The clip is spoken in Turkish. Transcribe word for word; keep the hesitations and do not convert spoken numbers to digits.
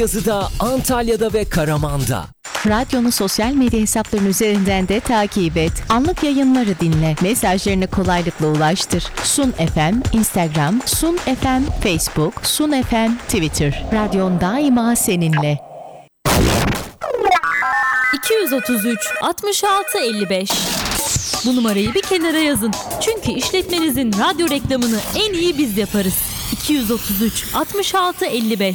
Yazıda, Antalya'da ve Karaman'da. Radyonu sosyal medya hesaplarının üzerinden de takip et. Anlık yayınları dinle. Mesajlarını kolaylıkla ulaştır. Sun F M, Instagram, Sun F M, Facebook, Sun F M, Twitter. Radyon daima seninle. iki yüz otuz üç altmış altı elli beş. Bu numarayı bir kenara yazın. Çünkü işletmenizin radyo reklamını en iyi biz yaparız. iki yüz otuz üç altmış altı elli beş.